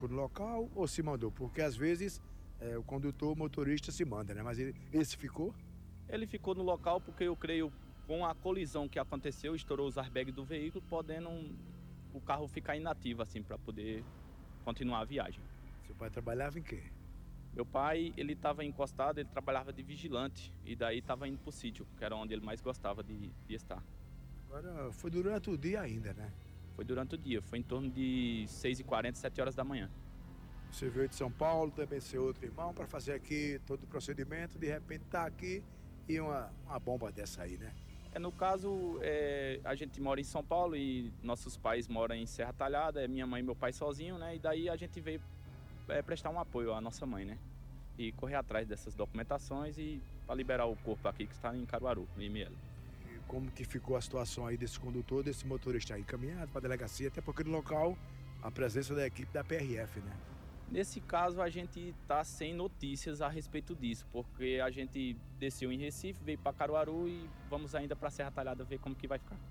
No local ou se mandou? Porque às vezes o condutor, o motorista se manda, né? Mas esse ficou? Ele ficou no local porque eu creio, com a colisão que aconteceu, estourou os airbags do veículo, podendo o carro ficar inativo, assim, para poder continuar a viagem. Seu pai trabalhava em quê? Meu pai, ele estava encostado, ele trabalhava de vigilante e daí estava indo para o sítio, que era onde ele mais gostava de estar. Agora, foi durante o dia ainda, né? Foi durante o dia, foi em torno de 6h40, 7 horas da manhã. Você veio de São Paulo, também seu outro irmão, para fazer aqui todo o procedimento, de repente tá aqui e uma bomba dessa aí, né? No caso, a gente mora em São Paulo e nossos pais moram em Serra Talhada, minha mãe e meu pai sozinho, né? E daí a gente veio prestar um apoio à nossa mãe, né? E correr atrás dessas documentações e para liberar o corpo aqui que está em Caruaru, no IML. E como que ficou a situação aí desse condutor, desse motorista aí? Encaminhado para a delegacia, até porque no local a presença da equipe da PRF, né? Nesse caso, a gente está sem notícias a respeito disso, porque a gente desceu em Recife, veio para Caruaru e vamos ainda para Serra Talhada ver como que vai ficar.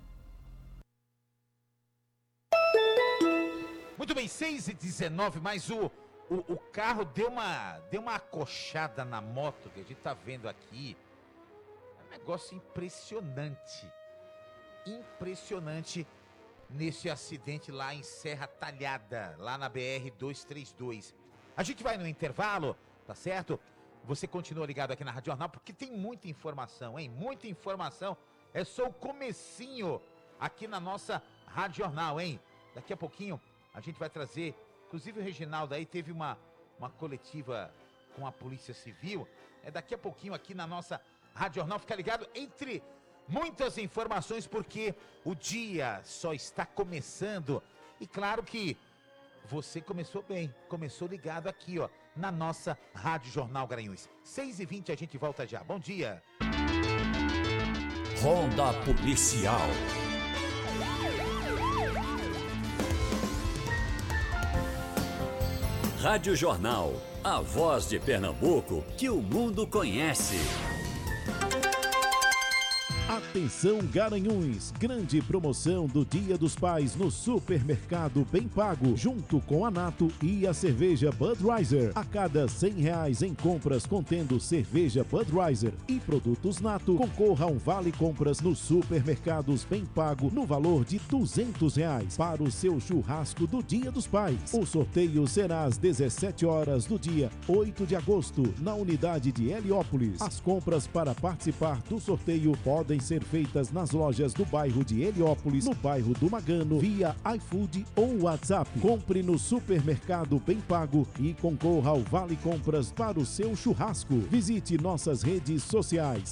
Muito bem, 6h19, mas o carro deu uma acochada na moto que a gente tá vendo aqui. É um negócio impressionante. Impressionante nesse acidente lá em Serra Talhada, lá na BR-232. A gente vai no intervalo, tá certo? Você continua ligado aqui na Rádio Jornal, porque tem muita informação, hein? Muita informação. É só o comecinho aqui na nossa Rádio Jornal, hein? Daqui a pouquinho a gente vai trazer, inclusive o Reginaldo aí teve uma coletiva com a Polícia Civil. Daqui a pouquinho aqui na nossa Rádio Jornal. Fica ligado, entre muitas informações, porque o dia só está começando. E claro que você começou bem, começou ligado aqui, ó, na nossa Rádio Jornal Garanhuns. 6h20, a gente volta já. Bom dia. Ronda Policial. Rádio Jornal, a voz de Pernambuco que o mundo conhece. Atenção Garanhuns, grande promoção do Dia dos Pais no Supermercado Bem Pago, junto com a Nato e a cerveja Budweiser. A cada R$100 em compras contendo cerveja Budweiser e produtos Nato, concorra a um vale compras nos supermercados Bem Pago no valor de R$200 para o seu churrasco do Dia dos Pais. O sorteio será às 17 horas do dia 8 de agosto, na unidade de Heliópolis. As compras para participar do sorteio podem ser feitas nas lojas do bairro de Heliópolis, no bairro do Magano, via iFood ou WhatsApp. Compre no supermercado Bem Pago e concorra ao Vale Compras para o seu churrasco. Visite nossas redes sociais,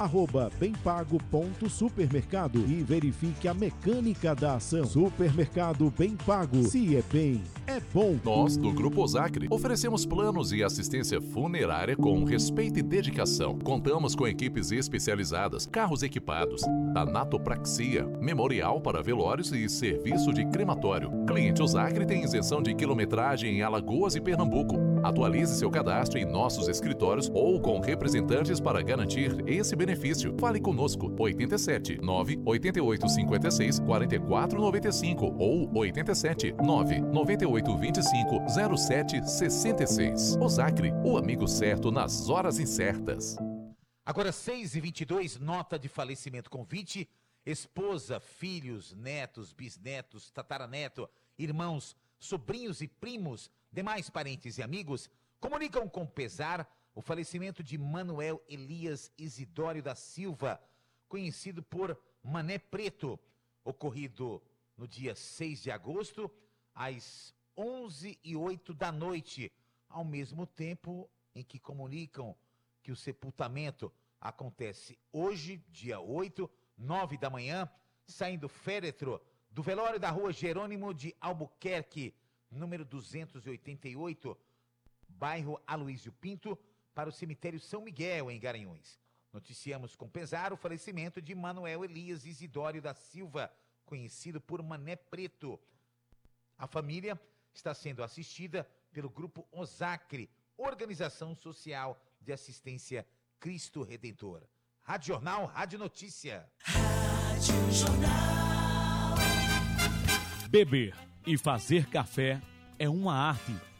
@bempago.supermercado e verifique a mecânica da ação. Supermercado Bem Pago. Se é bem, é bom. Nós, do Grupo Zacri, oferecemos planos e assistência funerária com respeito e dedicação. Contamos com equipes especializadas, carros equipados, tanatopraxia, memorial para velórios e serviço de crematório. Cliente Zacri tem isenção de quilometragem em Alagoas e Pernambuco. Atualize seu cadastro em nossos escritórios ou com representantes para garantir esse benefício. Fale conosco, 87 988 56 44 95 ou 87 998 25 07 66. Zacri, o amigo certo nas horas incertas. Agora 6h22, nota de falecimento convite. Esposa, filhos, netos, bisnetos, tataraneto, irmãos, sobrinhos e primos, demais parentes e amigos comunicam com pesar o falecimento de Manuel Elias Isidório da Silva, conhecido por Mané Preto, ocorrido no dia 6 de agosto, às 11h08 da noite, ao mesmo tempo em que comunicam que o sepultamento acontece hoje, dia 8, 9 da manhã, saindo féretro do velório da rua Jerônimo de Albuquerque, número 288, bairro Aloísio Pinto, para o cemitério São Miguel, em Garanhuns. Noticiamos com pesar o falecimento de Manuel Elias Isidório da Silva, conhecido por Mané Preto. A família está sendo assistida pelo Grupo Zacri, Organização Social de Assistência Cristo Redentor. Rádio Jornal, Rádio Notícia. Rádio Jornal. Beber e fazer café é uma arte